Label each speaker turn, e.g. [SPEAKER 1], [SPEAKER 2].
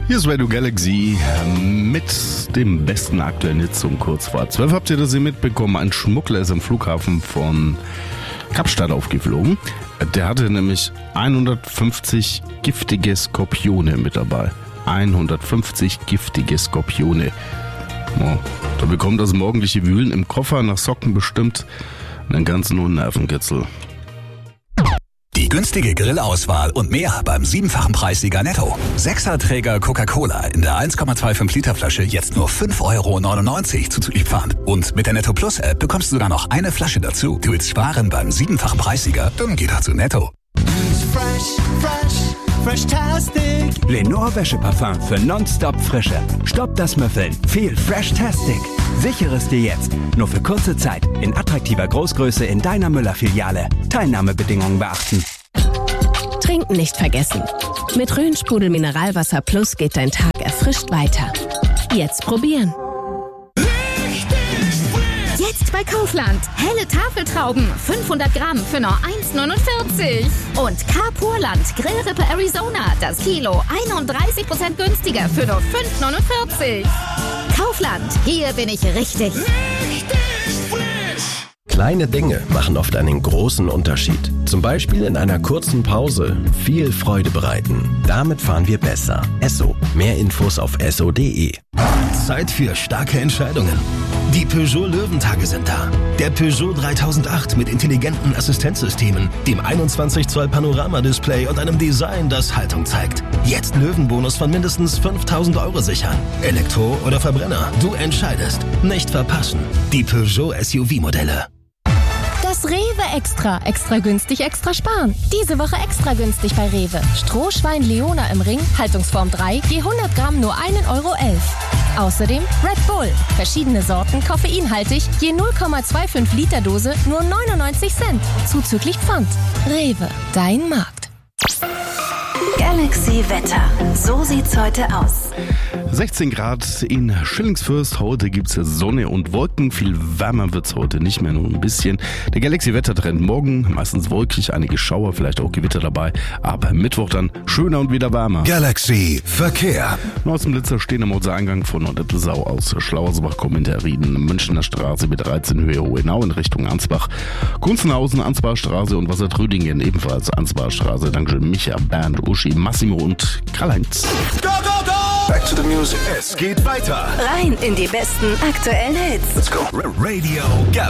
[SPEAKER 1] Hier ist Radio Galaxy mit dem besten aktuellen Hits um kurz vor 12. Habt ihr das hier mitbekommen? Ein Schmuggler ist am Flughafen von Kapstadt aufgeflogen. Der hatte nämlich 150 giftige Skorpione mit dabei. 150 giftige Skorpione. Oh, da bekommt das morgendliche Wühlen im Koffer nach Socken bestimmt einen ganzen Nervenkitzel.
[SPEAKER 2] Die günstige Grillauswahl und mehr beim 7-fachen Preissieger Netto. 6er-Träger Coca-Cola in der 1,25 Liter Flasche jetzt nur 5,99 € zuzüglich Pfand. Und mit der Netto Plus App bekommst du sogar noch eine Flasche dazu. Du willst sparen beim 7-fachen Preissieger? Dann geh doch zu Netto.
[SPEAKER 3] Fresh-tastic.
[SPEAKER 4] Lenore Wäscheparfum für nonstop Frische. Stopp das Müffeln. Viel Fresh-tastic. Sichere es dir jetzt. Nur für kurze Zeit. In attraktiver Großgröße in deiner Müller-Filiale. Teilnahmebedingungen beachten.
[SPEAKER 5] Trinken nicht vergessen. Mit Rhön-Sprudel Mineralwasser Plus geht dein Tag erfrischt weiter. Jetzt probieren.
[SPEAKER 6] Jetzt bei Kaufland. Helle Tafeltrauben, 500 Gramm für nur 1,49 €. Und Carpurland Grillrippe Arizona, das Kilo 31% günstiger für nur 5,49 €. Kaufland, hier bin ich richtig.
[SPEAKER 7] Kleine Dinge machen oft einen großen Unterschied. Zum Beispiel in einer kurzen Pause viel Freude bereiten. Damit fahren wir besser. Esso. Mehr Infos auf esso.de.
[SPEAKER 8] Zeit für starke Entscheidungen. Die Peugeot Löwentage sind da. Der Peugeot 3008 mit intelligenten Assistenzsystemen, dem 21 Zoll Panoramadisplay und einem Design, das Haltung zeigt. Jetzt Löwenbonus von mindestens 5.000 € sichern. Elektro oder Verbrenner, du entscheidest. Nicht verpassen. Die Peugeot SUV-Modelle.
[SPEAKER 9] Das Rewe Extra. Extra günstig, extra sparen. Diese Woche extra günstig bei Rewe. Strohschwein Leona im Ring, Haltungsform 3, je 100 Gramm nur 1,11 €. Außerdem Red Bull. Verschiedene Sorten, koffeinhaltig, je 0,25 Liter Dose, nur 99 Cent. Zuzüglich Pfand. Rewe, dein Markt.
[SPEAKER 10] Galaxy Wetter. So sieht's heute aus.
[SPEAKER 1] 16 Grad in Schillingsfürst. Heute gibt's Sonne und Wolken. Viel wärmer wird's heute nicht mehr, nur ein bisschen. Der Galaxy-Wettertrend morgen. Meistens wolkig, einige Schauer, vielleicht auch Gewitter dabei. Aber Mittwoch dann schöner und wieder wärmer.
[SPEAKER 8] Galaxy Verkehr.
[SPEAKER 1] Außenblitzer stehen am Ortseingang von Nordettelsau aus Schlauersbach, Kommentarrieden, Münchner Straße mit 13 Höhe Hohenau in Richtung Ansbach. Gunzenhausen, Ansbacher Straße und Wassertrödingen ebenfalls Ansbacher Straße. Dankeschön Micha, Bernd, Uschi, Massimo und Karl-Heinz.
[SPEAKER 8] Go, go, go! Back to the music. Es geht weiter.
[SPEAKER 10] Rein in die besten aktuellen Hits.
[SPEAKER 8] Let's go. Radio Galaxy.